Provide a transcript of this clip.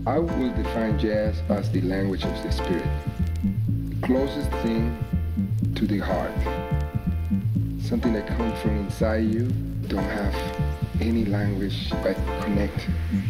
I will define jazz as the language of the spirit, closest thing to the heart, something that comes from inside you, don't have any language but connect